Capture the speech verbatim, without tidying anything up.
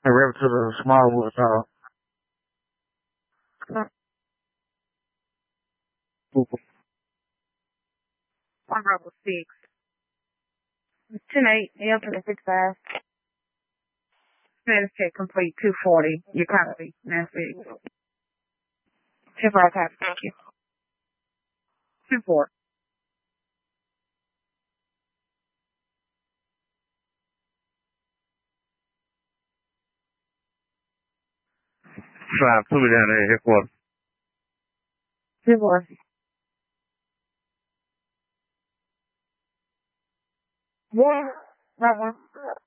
And river to the Smallwood Tower. One level six. ten eight, yeah, twenty-six five. Status check complete, two forty. Your copy. That's it. two four copy, thank you. two four. Five, put me down there, headquarters. two four. One. Right one.